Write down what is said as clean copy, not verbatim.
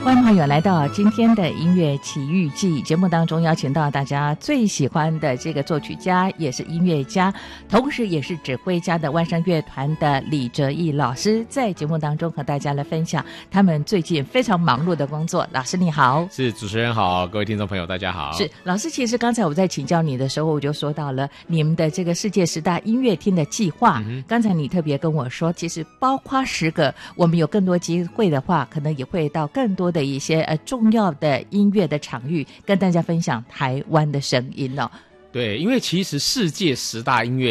欢迎朋友来到今天的音乐奇遇记节目当中，邀请到大家最喜欢的这个作曲家，也是音乐家，同时也是指挥家的万山乐团的李哲毅老师，在节目当中和大家来分享他们最近非常忙碌的工作。老师你好。 是，主持人好，各位听众朋友大家好。 是，老师，其实刚才我在请教你的时候，我就说到了你们的这个世界10大音乐厅的计划。刚才你特别跟我说，其实包括10个，我们有更多机会的话，可能也会到更多的一些重要的音乐的场域，跟大家分享台湾的声音哦。 对，因为其实世界10大音乐